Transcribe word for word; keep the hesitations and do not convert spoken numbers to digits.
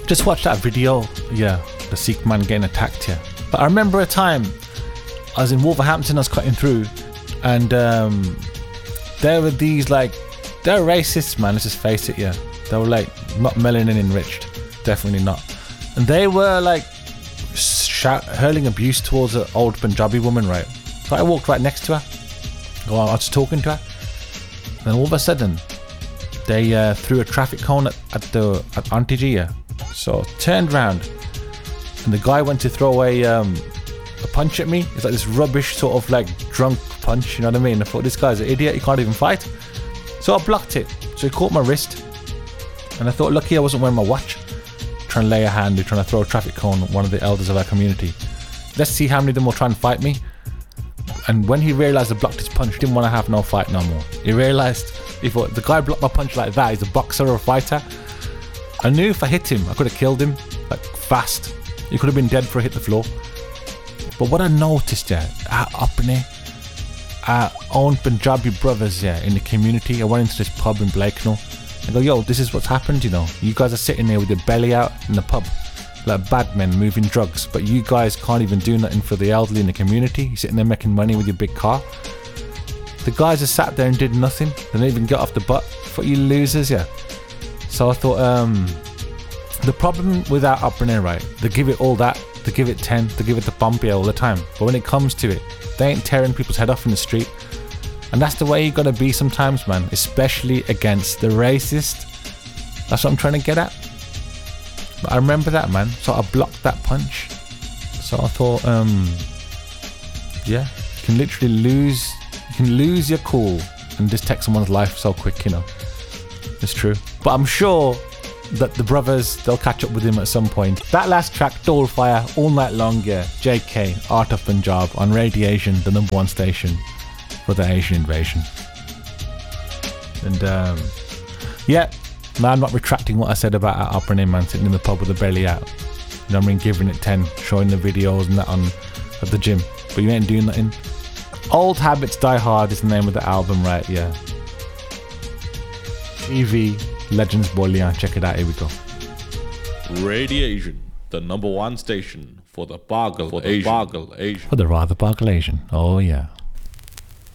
Just watch that video, yeah, the Sikh man getting attacked here. But I remember a time I was in Wolverhampton, I was cutting through, and um, there were these like, they're racists, man, let's just face it, yeah. They were like, not melanin enriched, definitely not. And they were like, shout, hurling abuse towards an old Punjabi woman, right? So I walked right next to her, well, I was talking to her, and all of a sudden, they uh, threw a traffic cone at, at the at Auntie G, yeah. So turned round, and the guy went to throw a um, a punch at me. It's like this rubbish sort of like drunk punch, you know what I mean? I thought, this guy's an idiot, he can't even fight. So I blocked it. So he caught my wrist, and I thought, lucky I wasn't wearing my watch. Trying to lay a hand, trying to throw a traffic cone at one of the elders of our community. Let's see how many of them will try and fight me. And when he realised I blocked his punch, he didn't want to have no fight no more. He realised, he thought, the guy blocked my punch like that, he's a boxer or a fighter. I knew if I hit him, I could have killed him, like fast. He could have been dead before I hit the floor. But what I noticed, yeah, our Upney, our own Punjabi brothers, yeah, in the community, I went into this pub in Blakenall. I go, yo, this is what's happened, you know. You guys are sitting there with your belly out in the pub, like bad men moving drugs, but you guys can't even do nothing for the elderly in the community. You're sitting there making money with your big car. The guys just sat there and did nothing. They didn't even get off the butt. For you losers, yeah. So I thought, um, the problem with our upbringing, right, they give it all that, they give it ten, they give it the Pompey all the time. But when it comes to it, they ain't tearing people's head off in the street. And that's the way you gotta be sometimes, man, especially against the racist. That's what I'm trying to get at. But I remember that, man. So I blocked that punch. So I thought, um, yeah, you can literally lose, you can lose your cool and just take someone's life so quick, you know. It's true. But I'm sure that the brothers, they'll catch up with him at some point. That last track, Dolefire, all night long, yeah. J K, Art of Punjab, on Radiation, the number one station for the Asian invasion. And um, yeah, man, I'm not retracting what I said about our upbringing, man, sitting in the pub with the belly out. You know what I mean? Giving it ten, showing the videos and that on at the gym. But you ain't doing nothing. Old Habits Die Hard is the name of the album, right? Yeah. E V, Legends Bolian. Check it out. Here we go. Radiation, the number one station for the Bargle for Asian. Bargle Asian. For the rather Bargle Asian. Oh, yeah.